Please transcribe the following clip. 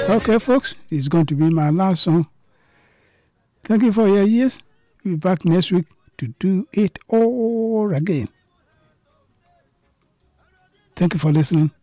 Okay, folks, it's going to be my last song. Thank you for your ears. We'll be back next week to do it all again. Thank you for listening.